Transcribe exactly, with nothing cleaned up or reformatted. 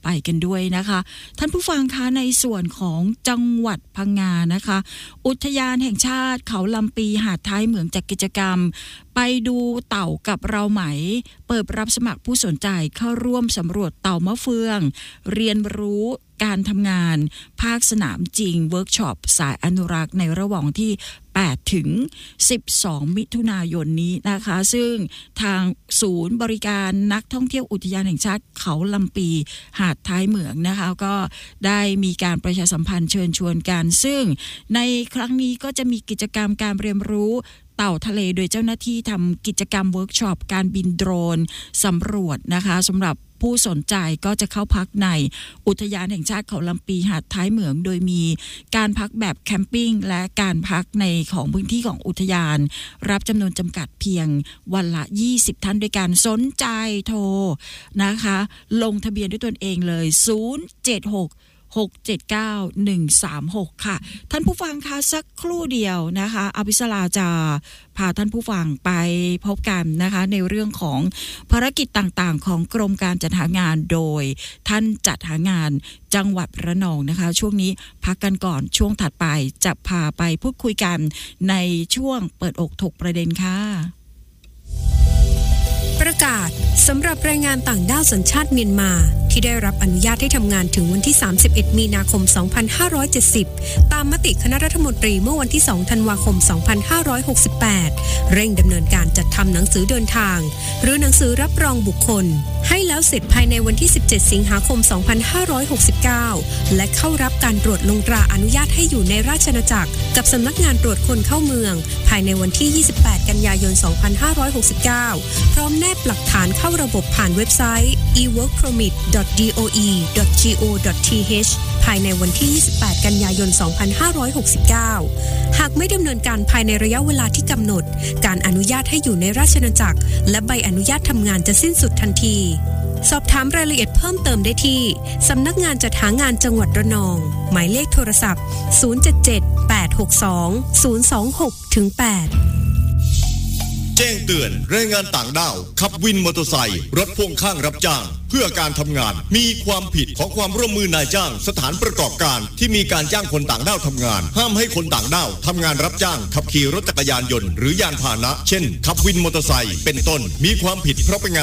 ไปกันด้วยนะคะท่านผู้ฟังคะในส่วนของจังหวัดพังงานะคะอุทยานแห่งชาติเขาลำปีหาดท้ายเหมืองจัดกิจกรรมไปดูเต่ากับเราไหมเปิดรับสมัครผู้สนใจเข้าร่วมสำรวจเต่ามะเฟืองเรียนรู้การทำงานภาคสนามจริงเวิร์กช็อปสายอนุรักษ์ในระหว่างที่แปดถึงสิบสองมิถุนายนนี้นะคะซึ่งทางศูนย์บริการนักท่องเที่ยวอุทยานแห่งชาติเขาลำปีหาดท้ายเหมืองนะคะก็ได้มีการประชาสัมพันธ์เชิญชวนกันซึ่งในครั้งนี้ก็จะมีกิจกรรมการเรียนรู้เต่าทะเลโดยเจ้าหน้าที่ทำกิจกรรมเวิร์กช็อปการบินโดรนสำรวจนะคะสำหรับผู้สนใจก็จะเข้าพักในอุทยานแห่งชาติเขาลำปีหาดท้ายเหมืองโดยมีการพักแบบแคมปิ้งและการพักในของพื้นที่ของอุทยานรับจำนวนจำกัดเพียงวันละยี่สิบท่านด้วยกันสนใจโทรนะคะลงทะเบียนด้วยตนเองเลยศูนย์ เจ็ด หก หก เจ็ด เก้า หนึ่ง สาม หกค่ะท่านผู้ฟังคะสักครู่เดียวนะคะอภิสราจะพาท่านผู้ฟังไปพบกันนะคะในเรื่องของภารกิจต่างๆของกรมการจัดหางานโดยท่านจัดหางานจังหวัดระนองนะคะช่วงนี้พักกันก่อนช่วงถัดไปจะพาไปพูดคุยกันในช่วงเปิดอกถกประเด็นค่ะประกาศสำหรับแรงงานต่างด้าวสัญชาติเมียนมาที่ได้รับอนุญาตให้ทำงานถึงวันที่สามสิบเอ็ดมีนาคมสองพันห้าร้อยเจ็ดสิบตามมติคณะรัฐมนตรีเมื่อวันที่สองธันวาคมสองพันห้าร้อยหกสิบแปดเร่งดำเนินการจัดทำหนังสือเดินทางหรือหนังสือรับรองบุคคลให้แล้วเสร็จภายในวันที่สิบเจ็ดสิงหาคมสองพันห้าร้อยหกสิบเก้าและเข้ารับการตรวจลงตราอนุญาตให้อยู่ในราชอาณาจักรกับสำนักงานตรวจคนเข้าเมืองภายในวันที่ยี่สิบแปดกันยายนสองพันห้าร้อยหกสิบเก้าพร้อมแนบหลักฐานเข้าระบบผ่านเว็บไซต์ อี เวิร์ก พรอมิท ดอท ดี โอ อี ดอท จี โอ ดอท ที เอช ภายในวันที่ยี่สิบแปดกันยายนสองพันห้าร้อยหกสิบเก้าหากไม่ดำเนินการภายในระยะเวลาที่กำหนดการอนุญาตให้อยู่ในราชอาณาจักรและใบอนุญาตทำงานจะสิ้นสุดทันทีสอบถามรายละเอียดเพิ่มเติมได้ที่สำนักงานจัดหางานจังหวัดระนองหมายเลขโทรศัพท์ศูนย์ เจ็ด เจ็ด แปด หก สอง ศูนย์ สอง หก แปดแจ้งเตือนแรงงานต่างด้าวขับวินมอเตอร์ไซค์รถพ่วงข้างรับจ้างเพื่อการทำงานมีความผิดของความร่วมมือนายจ้างสถานประกอบการที่มีการจ้างคนต่างด้าวทำงานห้ามให้คนต่างด้าวทำงานรับจ้างขับขี่รถจักรยานยนต์หรือยานพาหนะเช่นขับวินมอเตอร์ไซค์เป็นต้นมีความผิดเพราะเป็นงาน